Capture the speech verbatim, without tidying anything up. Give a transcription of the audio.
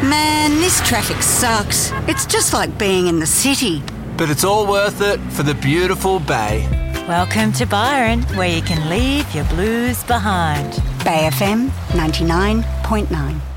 Man, this traffic sucks. It's just like being in the city. But it's all worth it for the beautiful bay. Welcome to Byron, where you can leave your blues behind. Bay F M ninety-nine point nine.